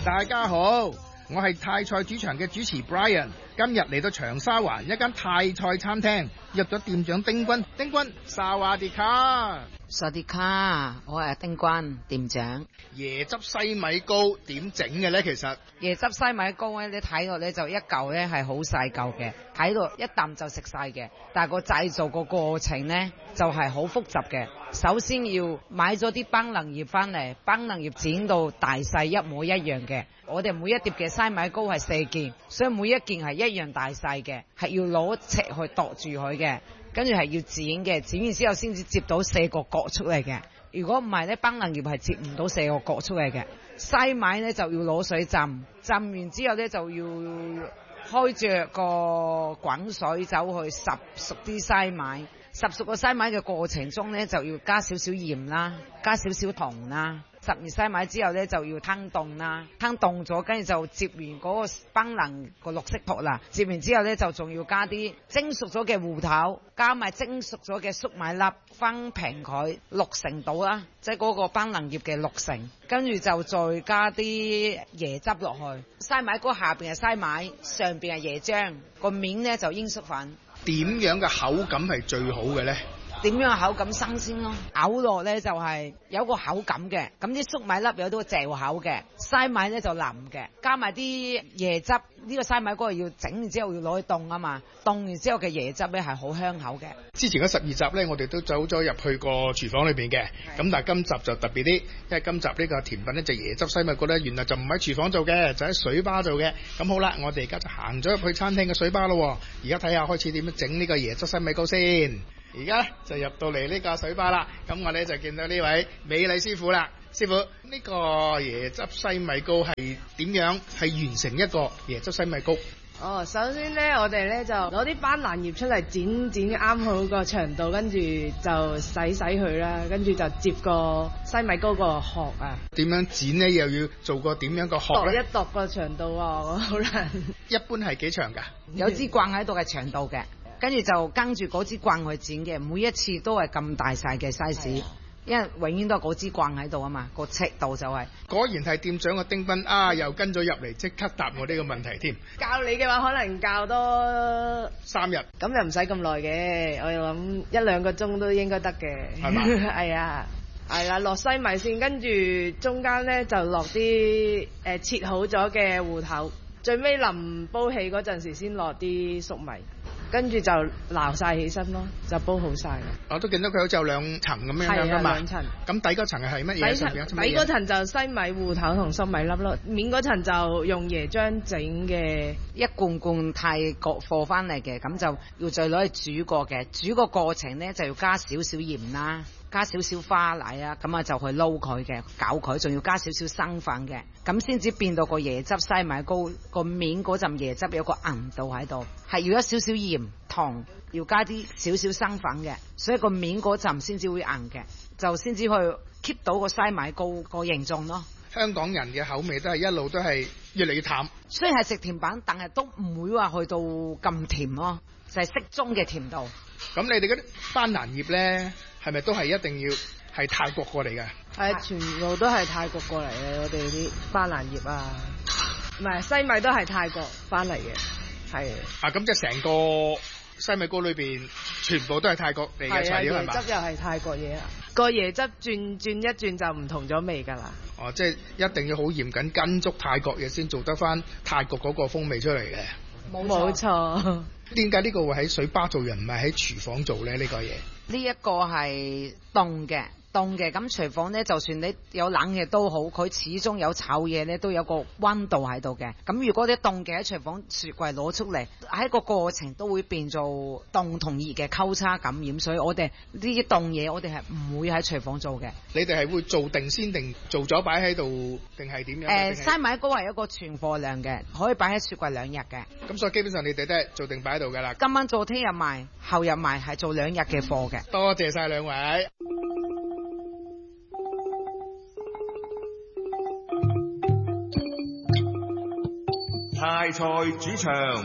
大家好，我係泰菜主場嘅主持 Brian， 今日嚟到長沙灣一間泰菜餐廳，約咗店長丁君。丁君，薩瓦迪卡。 薩瓦迪卡，我係丁君店長。 椰汁西米糕點整嘅呢？其實椰汁西米糕咧，你睇落咧就一嚿咧係好細嚿嘅，睇到一啖就食晒嘅。但係個製造個過程咧就係好複雜嘅。首先要買咗啲檳榔葉翻嚟，檳榔葉剪到大細一模一樣嘅。我哋每一碟嘅西米糕係4件，所以每一件係一樣大細嘅，係要攞尺去度住佢嘅，跟住係要剪嘅，剪完之後先至接到4個角出嚟嘅。如果唔係咧，檳榔葉係接唔到4個角出嚟嘅。西米咧就要攞水浸，浸完之後咧就要開着個滾水走去烚熟啲西米。烚熟個西米嘅過程中咧，就要加少少鹽啦，加少少糖啦。烚完西米之後咧，就要攤凍啦，攤凍咗，跟住就接完嗰個檳榔個綠色托啦。接完之後咧，就仲要加啲蒸熟咗嘅芋頭，加埋蒸熟咗嘅粟米粒，分平佢60%到啦，即係嗰個檳榔葉嘅60%。跟住就再加啲椰汁落去。西米糕下邊係西米，上邊係椰漿，個面咧就鷹粟粉。 點樣嘅口感係最好嘅呢？ 點樣口感新鮮咯，咬落咧就係有個口感嘅，咁啲粟米粒有啲嚼口嘅，西米咧就腍嘅，加埋啲椰汁，呢個西米糕要整完之後要攞去凍啊嘛，凍完之後嘅椰汁咧係好香口嘅。 之前嗰12集咧，我哋都走咗入去個廚房裏邊嘅，咁但係今集就特別啲，因為今集呢個甜品咧就椰汁西米糕咧，原來就唔喺廚房做嘅，就喺水吧做嘅。咁好啦，我哋而家就行咗入去餐廳嘅水吧咯，而家睇下開始點樣整呢個椰汁西米糕先。而家就入到嚟呢個水吧啦，咁我哋就見到呢位美麗師傅啦。師傅，呢個椰汁西米糕係點樣係完成一個椰汁西米糕？ 首先咧，我哋咧就攞啲班蘭葉出嚟剪啱好個長度，跟住就洗佢啦，跟住就接個西米糕個殼啊。點樣剪呢？又要做個點樣個殼咧？ 度個長度啊，好難。 一般係幾長㗎？ 有支棍喺度嘅長度嘅。跟住就跟住嗰支棍去剪嘅，每一次都係咁大細嘅 size，因為永遠都係嗰支棍喺度啊嘛，個尺度就係。果然係店長嘅丁斌啊，又跟咗入嚟，即刻答我呢個問題添。 教你嘅話，可能教多 3日， 咁又唔使咁耐嘅，我諗1-2個鐘都應該得嘅。 係嘛？ 係啊，係啦，落西米先，跟住中間咧就落啲切好咗嘅芋頭，最尾臨煲起嗰陣時先落啲粟米。跟住就撈晒起身咯，就煲好晒。 我都見到佢好似有2層咁樣㗎嘛。係2層。咁底嗰層係乜嘢？ 底嗰層就西米、芋頭同粟米粒咯。面嗰層就用椰漿整嘅一罐泰國貨翻嚟嘅，咁就要再攞去煮過嘅。煮個過程咧就要加少少鹽啦。加少少花奶啊，咁啊就去撈佢嘅，攪佢，仲要加少少生粉嘅，咁先至變到個椰汁西米糕個面嗰陣椰汁有個韌度喺度，係要一少少鹽糖，要加啲少少生粉嘅，所以個面嗰陣先至會硬嘅，就先至去 keep 到個西米糕個形狀咯。香港人嘅口味都係一路都係越嚟越淡，雖然係食甜品，但係都唔會話去到咁甜咯，就係適中嘅甜度。 咁你哋嗰啲班蘭葉咧？係咪都係一定要係泰國過嚟嘅？ 係，全部都係泰國過嚟嘅。我哋啲班蘭葉啊，唔係西米都係泰國翻嚟嘅，係。 啊，咁即係成個西米糕裏邊全部都係泰國嚟嘅材料係嘛？ 椰汁又係泰國嘢啊！個椰汁轉一轉就唔同咗味㗎啦。 哦，即係一定要好嚴謹跟足泰國嘢先做得翻泰國嗰個風味出嚟嘅。 冇錯。 點解呢個會喺水吧做人，唔係喺廚房做咧？呢個嘢？ 呢一個係凍嘅，咁廚房咧，就算你有冷嘅都好，佢始終有炒嘢咧，都有個溫度喺度嘅。咁如果你凍嘅喺廚房雪櫃攞出嚟，喺個過程都會變做凍同熱嘅交叉感染，所以我哋呢啲凍嘢，我哋係唔會喺廚房做嘅。 你哋係會做定先定做咗擺喺度，定係點樣？ 西米糕係一個存貨量嘅，可以擺喺雪櫃2日嘅。 咁所以基本上你哋都係做定擺喺度㗎啦。 今晚做，聽日賣，後日賣，係做2日嘅貨嘅。 多謝晒兩位。 泰菜主場，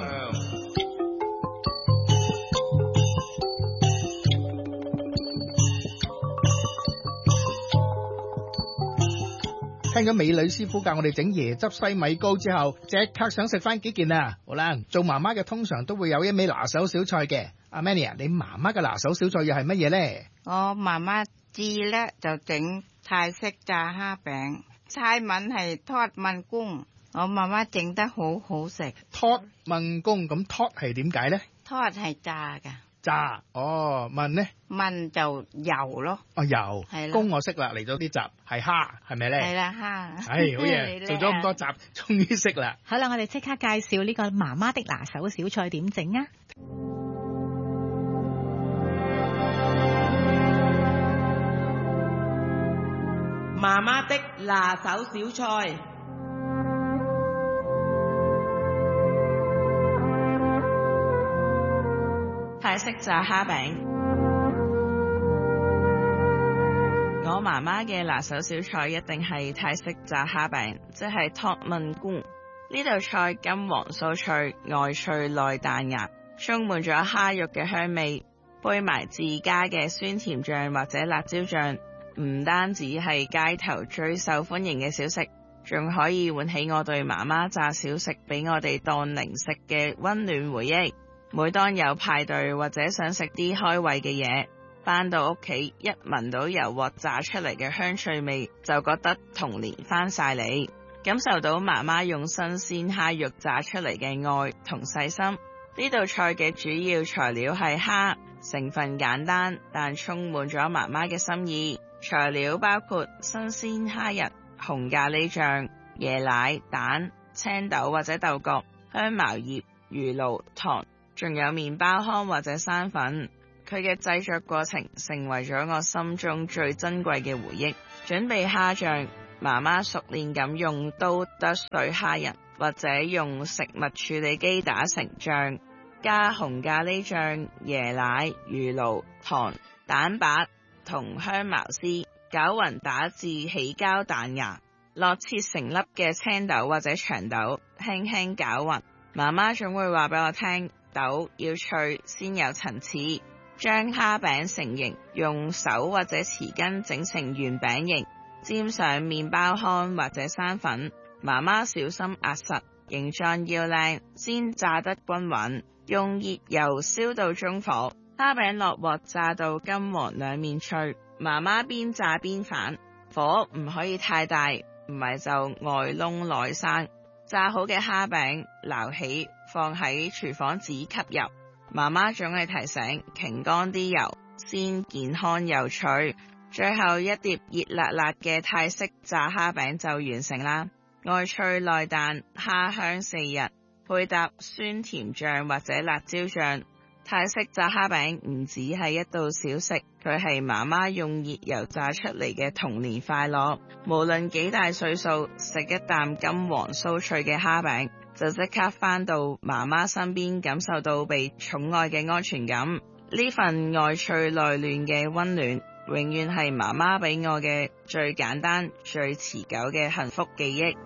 聽咗美女師傅教我哋整椰汁西米糕之後，即刻想食翻幾件啊！好啦，做媽媽嘅通常都會有一味拿手小菜嘅。阿 Manny 啊，你媽媽嘅拿手小菜又係乜嘢呢？ 我媽媽至叻就整泰式炸蝦餅，泰文係拖炆กุ้，我媽媽整得好好食。 拖炆กุ้，咁拖係點解呢？ 拖係炸㗎。 炸哦，炆呢？ 炆就油咯。 哦，油。 係啦。 กุ้我識啦，嚟咗啲集係蝦，係咪咧？ 係啦，蝦。 好嘢，做咗咁多集，終於識啦。 好啦，我哋即刻介紹呢個媽媽的拿手小菜點整啊！ 媽媽的拿手小菜。 泰式炸蝦餅，我媽媽嘅拿手小菜一定係泰式炸蝦餅，即係托炆กุ้。呢道菜金黃酥脆，外脆內彈牙，充滿咗蝦肉嘅香味，配埋自家嘅酸甜醬或者辣椒醬，唔單止係街頭最受歡迎嘅小食，仲可以喚起我對媽媽炸小食俾我哋當零食嘅溫暖回憶。每當有派對或者想食啲開胃嘅嘢，返到屋企一聞到油鑊炸出嚟嘅香脆味，就覺得童年返晒嚟，感受到媽媽用新鮮蝦肉炸出嚟嘅愛同細心。呢道菜嘅主要材料係蝦，成分簡單，但充滿咗媽媽嘅心意。材料包括新鮮蝦仁、紅咖喱醬、椰奶、蛋、青豆或者豆角、香茅葉、魚露、糖，仲有麵包糠或者生粉。佢嘅製作過程成為咗我心中最珍貴嘅回憶。準備蝦醬，媽媽熟練咁用刀剁碎蝦仁，或者用食物處理機打成醬，加紅咖喱醬、椰奶、魚露、糖、蛋白同香茅絲，攪勻打至起膠彈牙，落切成粒嘅青豆或者長豆，輕輕攪勻。媽媽總會話俾我聽，豆要脆先有層次。將蝦餅成形，用手或者匙羹整成圓餅形，沾上麵包糠或者生粉。媽媽小心壓實，形狀要靚，先炸得均勻。用熱油燒到中火，蝦餅落鑊炸到金黃兩面脆。媽媽邊炸邊反，火唔可以太大，唔係就外燶內生。炸好嘅蝦餅撈起，放喺廚房紙吸油。媽媽總係提醒擎乾啲油，先健康又脆。最後一碟熱辣辣嘅泰式炸蝦餅就完成啦，外脆內彈，蝦香四溢，配搭酸甜醬或者辣椒醬。泰式炸蝦餅唔止係一道小食，佢係媽媽用熱油炸出嚟嘅童年快樂。無論幾大歲數，食一啖金黃酥脆嘅蝦餅，就即刻返到媽媽身邊，感受到被寵愛嘅安全感。呢份外脆內嫩嘅溫暖，永遠係媽媽俾我嘅最簡單、最持久嘅幸福記憶。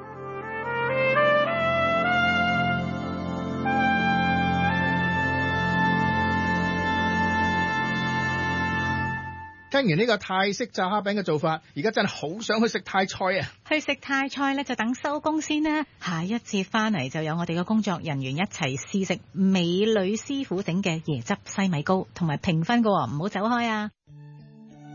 聽完呢個泰式炸蝦餅嘅做法，而家真係好想去食泰菜啊！ 去食泰菜咧就等收工先啦，下一節翻嚟就有我哋嘅工作人員一齊試食美女師傅整嘅椰汁西米糕，同埋評分㗎喎，唔好走開啊！